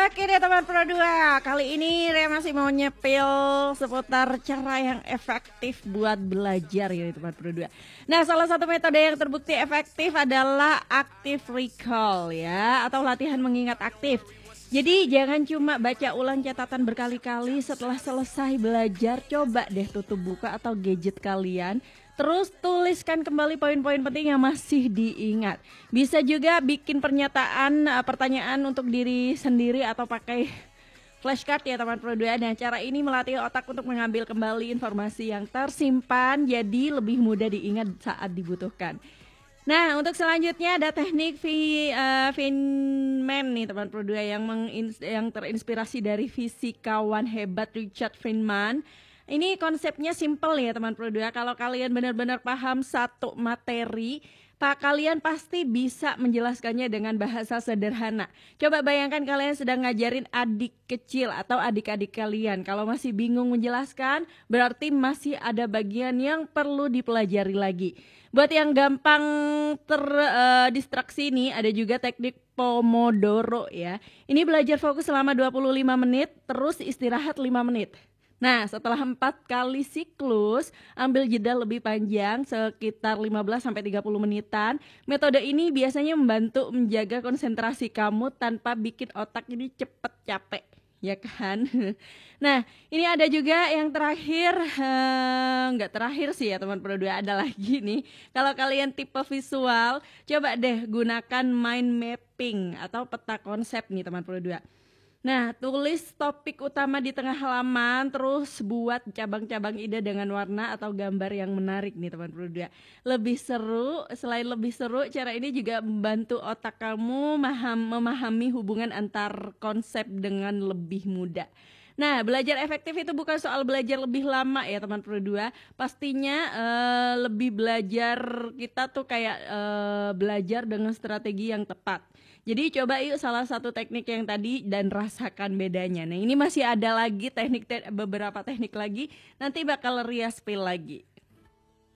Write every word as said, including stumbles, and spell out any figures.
Oke deh teman Pro dua, kali ini Rea masih mau nyepil seputar cara yang efektif buat belajar ya teman Pro dua. Nah, salah satu metode yang terbukti efektif adalah active recall ya, atau latihan mengingat aktif. Jadi jangan cuma baca ulang catatan berkali-kali setelah selesai belajar, coba deh tutup buku atau gadget kalian. Terus tuliskan kembali poin-poin penting yang masih diingat. Bisa juga bikin pernyataan, pertanyaan untuk diri sendiri atau pakai flashcard ya teman Pro dua. Nah, cara ini melatih otak untuk mengambil kembali informasi yang tersimpan jadi lebih mudah diingat saat dibutuhkan. Nah, untuk selanjutnya ada teknik uh, Feynman nih teman Pro dua yang, yang terinspirasi dari fisikawan hebat Richard Feynman. Ini konsepnya simple ya teman Pro dua. Kalau kalian benar-benar paham satu materi, Pak, kalian pasti bisa menjelaskannya dengan bahasa sederhana. Coba bayangkan kalian sedang ngajarin adik kecil atau adik-adik kalian. Kalau masih bingung menjelaskan, berarti masih ada bagian yang perlu dipelajari lagi. Buat yang gampang terdistraksi uh, nih, ada juga teknik Pomodoro ya. Ini belajar fokus selama dua puluh lima menit, terus istirahat lima menit. Nah, setelah empat kali siklus, ambil jeda lebih panjang sekitar lima belas sampai tiga puluh menitan. Metode ini biasanya membantu menjaga konsentrasi kamu tanpa bikin otak ini cepet capek, ya kan? Nah, ini ada juga yang terakhir, eh, nggak terakhir sih ya teman Pro dua, ada lagi nih. Kalau kalian tipe visual, coba deh gunakan mind mapping atau peta konsep nih teman Pro dua. Nah, tulis topik utama di tengah halaman, terus buat cabang-cabang ide dengan warna atau gambar yang menarik nih teman Pro dua. Lebih seru, selain lebih seru, cara ini juga membantu otak kamu memahami hubungan antar konsep dengan lebih mudah. Nah, belajar efektif itu bukan soal belajar lebih lama ya teman Pro dua. Pastinya uh, lebih belajar kita tuh kayak uh, belajar dengan strategi yang tepat. Jadi coba yuk salah satu teknik yang tadi dan rasakan bedanya. Nah, ini masih ada lagi teknik te- beberapa teknik lagi, nanti bakal Ria spill lagi.